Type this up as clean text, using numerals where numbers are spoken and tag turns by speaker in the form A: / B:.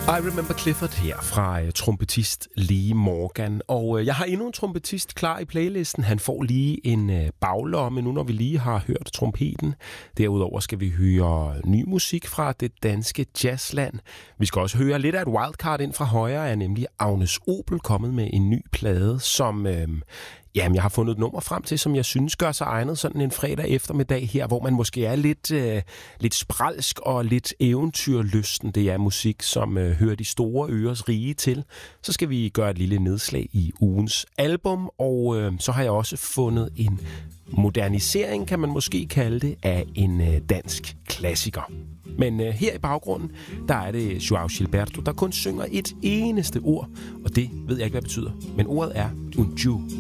A: I Remember Clifford her fra trompetist Lee Morgan. Og jeg har endnu en trompetist klar i playlisten. Han får lige en baglomme nu, når vi lige har hørt trompeten. Derudover skal vi høre ny musik fra det danske jazzland. Vi skal også høre lidt af et wildcard ind fra højre, er nemlig Agnes Obel kommet med en ny plade, som jeg har fundet et nummer frem til, som jeg synes gør sig egnet sådan en fredag eftermiddag her, hvor man måske er lidt spralsk og lidt eventyrlysten. Det er musik, som hører de store øres rige til. Så skal vi gøre et lille nedslag i ugens album, og så har jeg også fundet en modernisering, kan man måske kalde det, af en dansk klassiker. Men her i baggrunden, der er det Joao Gilberto, der kun synger et eneste ord, og det ved jeg ikke, hvad det betyder. Men ordet er Unju.